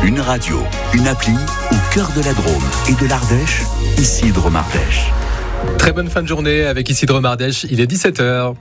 Une radio, une appli au cœur de la Drôme et de l'Ardèche, Isidre Mardèche. Très bonne fin de journée avec Isidre Mardèche, il est 17h.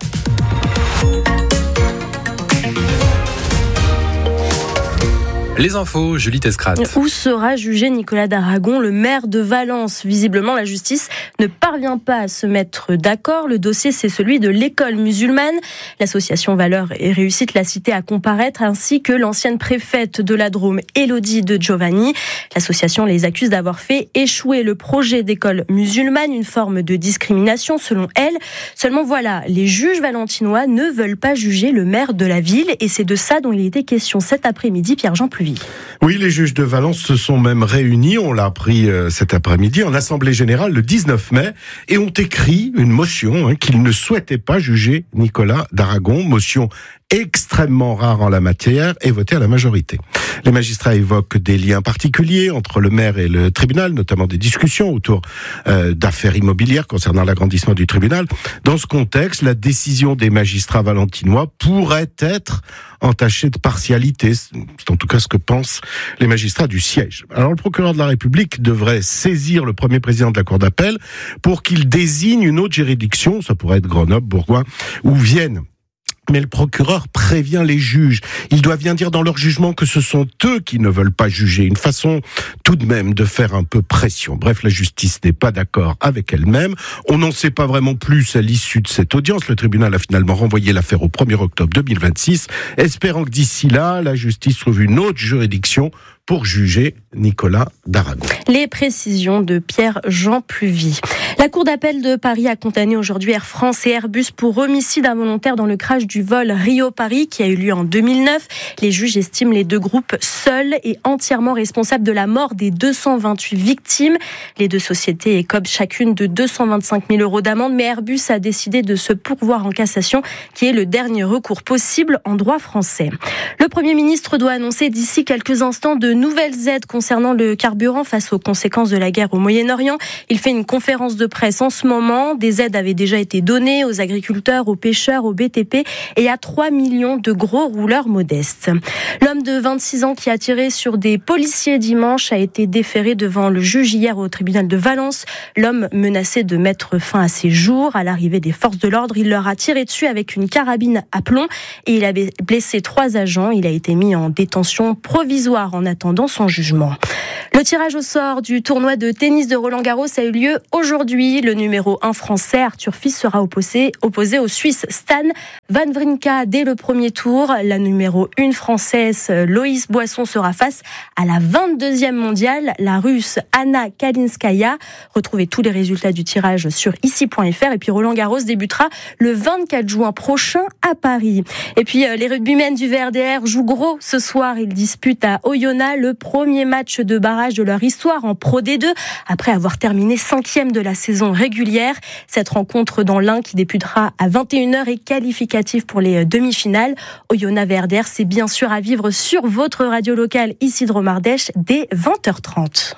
Les infos, Julie Tescrat. Où sera jugé Nicolas d'Aragon, le maire de Valence ? Visiblement, la justice ne parvient pas à se mettre d'accord. Le dossier, c'est celui de l'école musulmane. L'association Valeurs et Réussite l'a cité à comparaître, ainsi que l'ancienne préfète de la Drôme, Élodie de Giovanni. L'association les accuse d'avoir fait échouer le projet d'école musulmane, une forme de discrimination selon elle. Seulement voilà, les juges valentinois ne veulent pas juger le maire de la ville, et c'est de ça dont il était question cet après-midi, Pierre-Jean Pluvy. Oui, les juges de Valence se sont même réunis, on l'a appris cet après-midi, en assemblée générale le 19 mai, et ont écrit une motion qu'ils ne souhaitaient pas juger Nicolas d'Aragon, motion extrêmement rare en la matière et votée à la majorité. Les magistrats évoquent des liens particuliers entre le maire et le tribunal, notamment des discussions autour d'affaires immobilières concernant l'agrandissement du tribunal. Dans ce contexte, la décision des magistrats valentinois pourrait être entachée de partialité. C'est en tout cas ce que pensent les magistrats du siège. Alors le procureur de la République devrait saisir le premier président de la Cour d'appel pour qu'il désigne une autre juridiction, ça pourrait être Grenoble, Bourgoin ou Vienne. Mais le procureur prévient les juges. Ils doivent bien dire dans leur jugement que ce sont eux qui ne veulent pas juger. Une façon tout de même de faire un peu pression. Bref, la justice n'est pas d'accord avec elle-même. On n'en sait pas vraiment plus à l'issue de cette audience. Le tribunal a finalement renvoyé l'affaire au 1er octobre 2026, espérant que d'ici là, la justice trouve une autre juridiction pour juger Nicolas d'Aragon. Les précisions de Pierre-Jean Pluvy. La Cour d'appel de Paris a condamné aujourd'hui Air France et Airbus pour homicide involontaire dans le crash du vol Rio-Paris qui a eu lieu en 2009. Les juges estiment les deux groupes seuls et entièrement responsables de la mort des 228 victimes. Les deux sociétés écopent chacune de 225 000 € d'amende, mais Airbus a décidé de se pourvoir en cassation, qui est le dernier recours possible en droit français. Le Premier ministre doit annoncer d'ici quelques instants de nouvelles aides concernant le carburant face aux conséquences de la guerre au Moyen-Orient. Il fait une conférence de presse en ce moment. Des aides avaient déjà été données aux agriculteurs, aux pêcheurs, aux BTP et à 3 millions de gros rouleurs modestes. L'homme de 26 ans qui a tiré sur des policiers dimanche a été déféré devant le juge hier au tribunal de Valence. L'homme menaçait de mettre fin à ses jours. À l'arrivée des forces de l'ordre, il leur a tiré dessus avec une carabine à plomb et il avait blessé 3 agents. Il a été mis en détention provisoire en attendant son jugement. Le tirage au sort du tournoi de tennis de Roland-Garros a eu lieu aujourd'hui. Le numéro 1 français, Arthur Fils, sera opposé au Suisse Stan Wawrinka dès le premier tour. La numéro 1 française, Loïs Boisson, sera face à la 22e mondiale, la Russe Anna Kalinskaya. Retrouvez tous les résultats du tirage sur ici.fr. Et puis Roland-Garros débutera le 24 juin prochain à Paris. Et puis les rugbymen du VRDR jouent gros ce soir. Ils disputent à Oyonnax le premier match de barrage de leur histoire en Pro D2 après avoir terminé 5e de la saison régulière. Cette rencontre dans l'Ain qui débutera à 21h est qualificative pour les demi-finales. Oyonnax VRDR, c'est bien sûr à vivre sur votre radio locale Isidre Mardèche dès 20h30.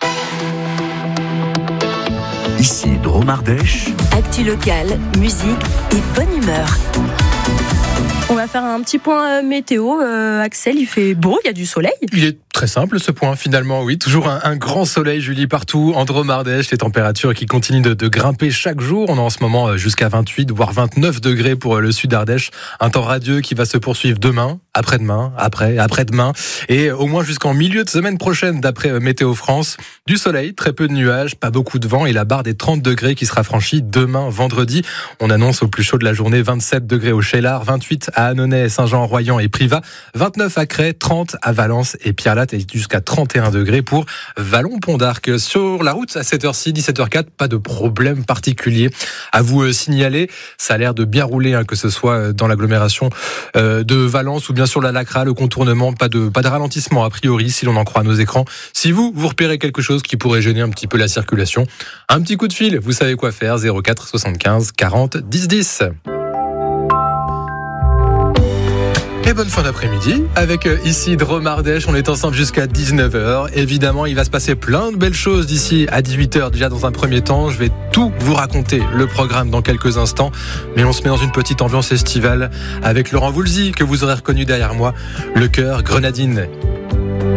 Isidre Mardèche. Actu locale, musique et bonne humeur. On va faire un petit point météo. Axel, il fait beau, il y a du soleil. Il est très simple ce point finalement, oui. Toujours un grand soleil, Julie, partout. En Drôme-Ardèche, les températures qui continuent de grimper chaque jour. On a en ce moment jusqu'à 28, voire 29 degrés pour le sud d'Ardèche. Un temps radieux qui va se poursuivre demain, après-demain, après-demain. Et au moins jusqu'en milieu de semaine prochaine, d'après Météo France. Du soleil, très peu de nuages, pas beaucoup de vent et la barre des 30 degrés qui sera franchie demain, vendredi. On annonce au plus chaud de la journée 27 degrés au Cheylard, 28 à Annonay, Saint-Jean-Royan et Privas, 29 à Crest, 30 à Valence et Pierrelatte et jusqu'à 31 degrés pour Vallon-Pont d'Arc. Sur la route, à 7h06, 17h04, pas de problème particulier à vous signaler. Ça a l'air de bien rouler, que ce soit dans l'agglomération de Valence ou bien sur la Lacra, le contournement, pas de ralentissement a priori si l'on en croit nos écrans. Si vous repérez quelque chose qui pourrait gêner un petit peu la circulation, un petit coup de fil, vous savez quoi faire, 04 75 40 10 10. Et bonne fin d'après-midi avec Isidre Mardèche. On est ensemble jusqu'à 19h. Évidemment, il va se passer plein de belles choses d'ici à 18h. Déjà dans un premier temps, je vais tout vous raconter, le programme dans quelques instants. Mais on se met dans une petite ambiance estivale avec Laurent Voulzy, que vous aurez reconnu derrière moi. Le cœur grenadine.